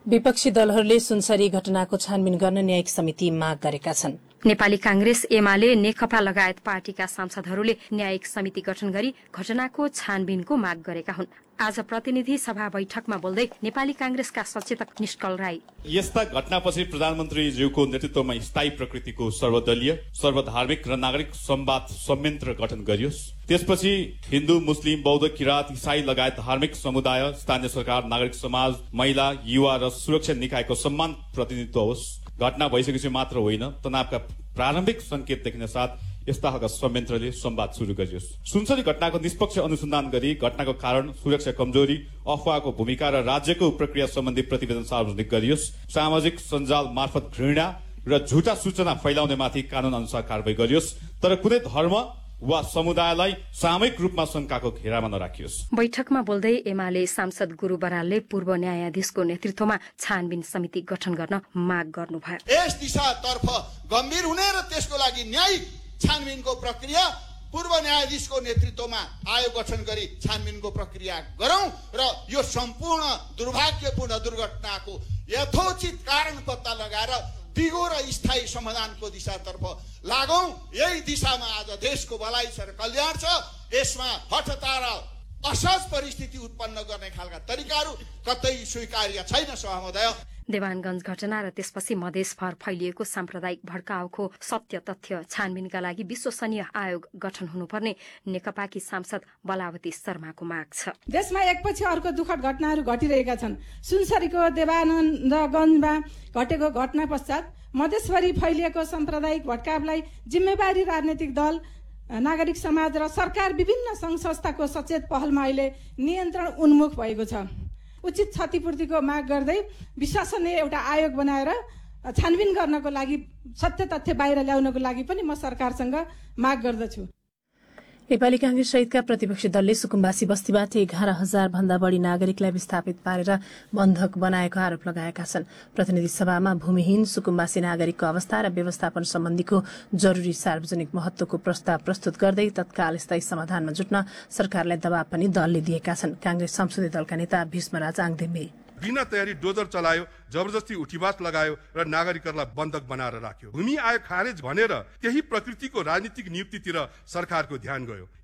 विपक्षी दलहरूले सुनसरी घटनाको छानबिन गर्न न्यायिक समिति माग गरेका छन्। नेपाली कांग्रेस, एमाले, नेकपा लगायत पार्टीका सांसदहरूले न्यायिक समिति गठन गरी घटनाको छानबिनको माग गरेका हुन्। आज प्रतिनिधि सभा बैठकमा बोल्दै नेपाली कांग्रेसका सचेतक निष्कल राई, यस्ता घटनापछि प्रधानमन्त्रीज्यूको नेतृत्वमा स्थायी प्रकृतिको सर्वदलीय, सर्वधार्मिक र नागरिक संवाद संयन्त्र गठन गरियोस्। त्यसपछि हिन्दू, मुस्लिम, बौद्ध, किराँत, इसाई लगायत धार्मिक समुदाय, स्थानीय सरकार, नागरिक समाज, महिला, युवा र सुरक्षा निकायको सम्मान प्रतिनिधित्व होस्। घटना भइसकेपछि मात्र होइन, तनावका प्रारम्भिक संकेत देखिन साथ यस्ता खालका संयन्त्रले संवाद शुरू गरियोस्। सुनसरी घटनाको निष्पक्ष अनुसन्धान गरी घटनाको कारण, सुरक्षा कमजोरी, अफवाहको भूमिका र राज्यको प्रक्रिया सम्बन्धी प्रतिवेदन सार्वजनिक गरियोस्। सामाजिक सञ्जाल मार्फत घृणा र झुटा सूचना फैलाउनेमाथि कानून अनुसार कारबाही गरियोस्, तर कुनै धर्म वा समुदायलाई सामूहिक रूपमा शंकाको घेरामा नराखियोस्। बैठकमा बोल्दै एमाले सांसद गुरु बरालले पूर्व न्यायाधीशको नेतृत्वमा छानबिन समिति गठन गर्न माग गर्नुभयो। यस दिशातर्फ गम्भीर हुने र त्यसको लागि न्यायिक छानबिनको प्रक्रिया पूर्व न्यायाधीशको नेतृत्वमा आयोग गठन गरी छानबिनको प्रक्रिया गरौं र यो सम्पूर्ण दुर्भाग्यपूर्ण दुर्घटनाको यथोचित कारण पत्ता लगाएर दिगो र स्थायी समाधानको दिशातर्फ लागौं। यही दिशामा आज देशको भलाइ छ र कल्याण छ। यसमा हठतारा असहज परिस्थिति उत्पन्न गर्ने खालका तरिकाहरू कतै स्वीकार्य छैन। सभामहोदय, देवानगञ्ज घटना र त्यसपछि मधेसभर फैलिएको साम्प्रदायिक भड्काउको सत्य तथ्य छानबिनका लागि विश्वसनीय आयोग गठन हुनुपर्ने नेकपाकी सांसद बलावती शर्माको माग छ। देशमा एकपछि अर्को दुःखद घटनाहरू घटिरहेका छन्। सुनसरीको देवानन्दगञ्जमा घटेको घटना पश्चात मधेसभरि फैलिएको साम्प्रदायिक भड्कावलाई जिम्मेवारी राजनैतिक दल, नागरिक समाज र सरकार विभिन्न संघ संस्थाको सचेत पहलमा अहिले नियन्त्रण उन्मुख भएको छ। उचित क्षतिपूर्तिको माग गर्दै विश्वसनीय एउटा आयोग बनाएर छानबिन गर्नको लागि, सत्य तथ्य बाहिर ल्याउनको लागि पनि म सरकारसँग माग गर्दछु। नेपाली कांग्रेस सहितका प्रतिपक्षी दलले सुकुम्बासी बस्तीबाट 11,000 भन्दा बढ़ी नागरिकलाई विस्थापित पारेर बन्धक बनाएको आरोप लगाएका छन्। प्रतिनिधि सभामा भूमिहीन सुकुम्बासी नागरिकको अवस्था र व्यवस्थापन सम्बन्धीको जरूरी सार्वजनिक महत्वको प्रस्ताव प्रस्तुत गर्दै तत्काल स्थायी समाधानमा जुट्न सरकारलाई दबाव पनि दलले दिएका छन्। कांग्रेस संसदीय दलका नेता भीष्मराज आङदेमे बिना तयारी डोजर चलायो, जबरजस्ती उठीवास लगायो र नागरिकहरूलाई बन्धक बनाएर राख्यो। भूमि आयोग खारेज भनेर त्यही प्रकृतिको राजनीतिक नियुक्तितिर सरकारको ध्यान गयो।